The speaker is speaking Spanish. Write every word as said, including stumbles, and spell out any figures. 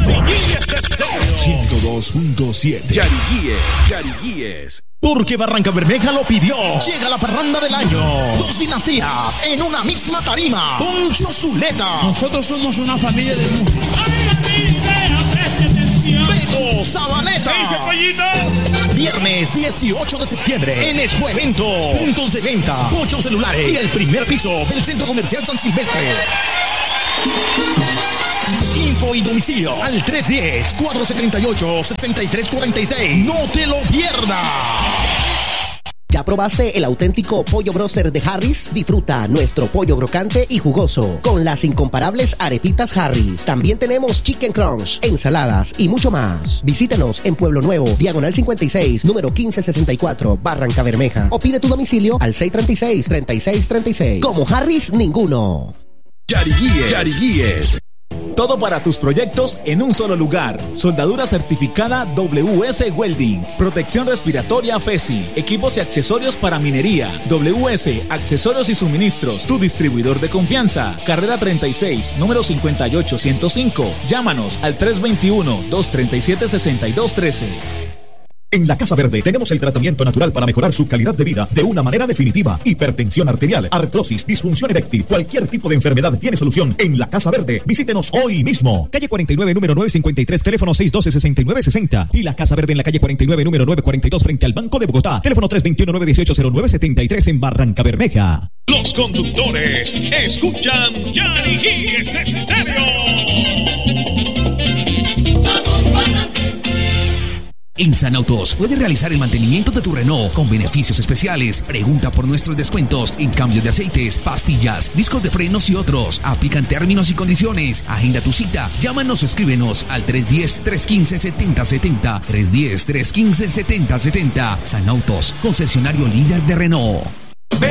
ciento dos punto siete. Yariguíes, Yariguíes. Porque Barranca Bermeja lo pidió. Llega la parranda del año. Dos dinastías en una misma tarima. Poncho Zuleta. Nosotros somos una familia de músicos. Beto Zabaleta. ¿Qué dice, pollito? Viernes dieciocho de septiembre en Expo Eventos. Puntos de venta, ocho celulares y el primer piso del Centro Comercial San Silvestre. Info y domicilio al tres uno cero, cuatro siete ocho, seis tres cuatro seis. No te lo pierdas. ¿Ya probaste el auténtico pollo broster de Harris? Disfruta nuestro pollo crocante y jugoso con las incomparables arepitas Harris. También tenemos chicken crunch, ensaladas y mucho más. Visítanos en Pueblo Nuevo, diagonal cincuenta y seis, número quince sesenta y cuatro, Barranca Bermeja. O pide tu domicilio al seis tres seis, tres seis tres seis. Como Harris, ninguno. Yariguíes, Yariguíes. Todo para tus proyectos en un solo lugar. Soldadura certificada W S Welding. Protección respiratoria F E S I. Equipos y accesorios para minería. W S Accesorios y Suministros. Tu distribuidor de confianza. Carrera treinta y seis, número cincuenta y ocho ciento cinco. Llámanos al tres dos uno, dos tres siete, seis dos uno tres. En la Casa Verde tenemos el tratamiento natural para mejorar su calidad de vida de una manera definitiva. Hipertensión arterial, artrosis, disfunción eréctil, cualquier tipo de enfermedad tiene solución en la Casa Verde. Visítenos hoy mismo. Calle cuarenta y nueve, número nueve cincuenta y tres, teléfono seis uno dos, seis nueve seis cero. Y la Casa Verde en la calle cuarenta y nueve, número nueve cuarenta y dos, frente al Banco de Bogotá. Teléfono tres dos uno, nueve uno ocho, cero nueve siete tres en Barranca Bermeja. Los conductores escuchan Yariguíes Estéreo. ¡Vamos, para! En Sanautos puedes realizar el mantenimiento de tu Renault con beneficios especiales. Pregunta por nuestros descuentos en cambios de aceites, pastillas, discos de frenos y otros. Aplican términos y condiciones. Agenda tu cita. Llámanos o escríbenos al tres uno cero, tres uno cinco, siete cero siete cero. tres uno cero, tres uno cinco, siete cero siete cero. Sanautos, concesionario líder de Renault.